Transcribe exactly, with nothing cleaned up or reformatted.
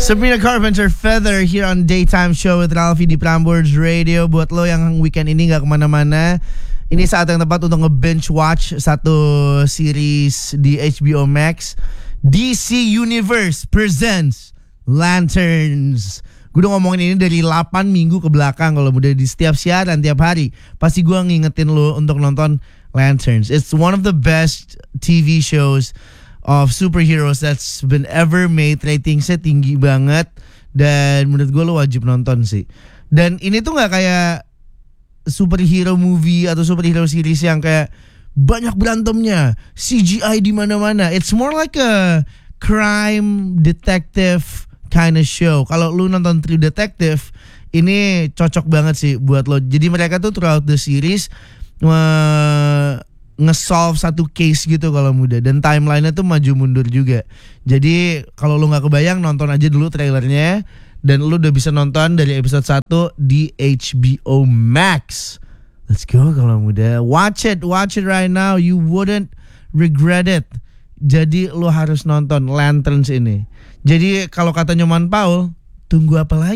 Sabrina Carpenter, Feather here on Daytime Show with Ralphie di Prambors Radio. Buat lo yang weekend ini gak kemana-mana, ini saat yang tepat untuk nge-binge watch satu series di H B O Max. D C Universe presents Lanterns. Gue udah ngomongin ini dari delapan minggu ke belakang. Kalau udah di setiap siaran, tiap hari, pasti gue ngingetin lo untuk nonton Lanterns. It's one of the best T V shows of superheroes that's been ever made. Ratingsnya tinggi banget, dan menurut gue lo wajib nonton sih. Dan ini tuh gak kayak superhero movie atau superhero series yang kayak banyak berantemnya, C G I di mana-mana. It's more like a crime detective kind of show. Kalau lu nonton True Detective, ini cocok banget sih buat lo. Jadi mereka tuh throughout the series uh, nge-solve satu case gitu kalau muda, dan timeline-nya tuh maju mundur juga. Jadi kalau lu nggak kebayang, nonton aja dulu trailernya, dan lu udah bisa nonton dari episode satu di H B O Max. Let's go kalau muda. Watch it, watch it right now. You wouldn't regret it. Jadi lu harus nonton Lanterns ini. Jadi kalau kata Nyoman Paul, tunggu apa lagi?